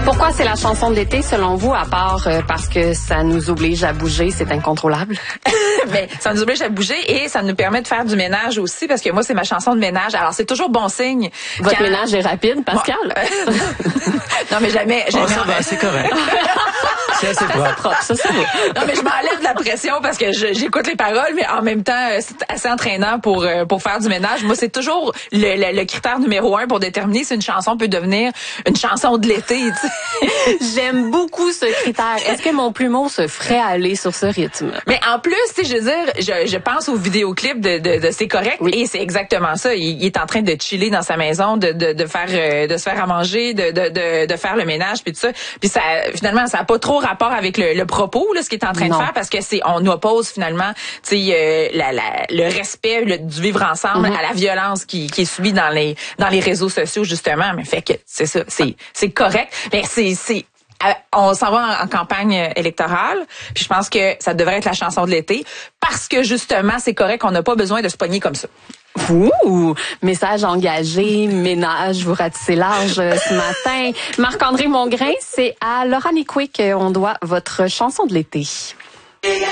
Pourquoi c'est la chanson de l'été, selon vous, à part parce que ça nous oblige à bouger, c'est incontrôlable? Mais ça nous oblige à bouger et ça nous permet de faire du ménage aussi, parce que moi, c'est ma chanson de ménage. Alors, c'est toujours bon signe. Votre ménage est rapide, Pascal? Bon, non, mais jamais. Oh, ça va, c'est correct. C'est assez propre. Ça, c'est beau. Non, mais je m'enlève de la pression parce que j'écoute les paroles, mais en même temps, c'est assez entraînant pour faire du ménage. Moi, c'est toujours le critère numéro 1 pour déterminer si une chanson peut devenir une chanson de l'été. J'aime beaucoup ce critère. Est-ce que mon plumeau se ferait aller sur ce rythme? Mais en plus, tu sais, je veux dire, je pense au vidéoclip de C'est correct, oui. Et c'est exactement ça. Il est en train de chiller dans sa maison, de se faire à manger, de faire le ménage, puis tout ça. Puis ça, finalement, ça a pas trop rapport avec le propos, là, ce qu'il est en train de faire, parce que on oppose finalement, tu sais, le respect du vivre ensemble à la violence qui est subie dans les réseaux sociaux, justement. Mais fait que c'est ça, c'est correct. Mais on s'en va en campagne électorale, puis je pense que ça devrait être la chanson de l'été, parce que justement, c'est correct qu'on n'a pas besoin de se pogner comme ça. Ouh, message engagé, ménage, vous ratissez large ce matin. Marc-André Mongrain, c'est à Laura Nicoué qu'on doit votre chanson de l'été.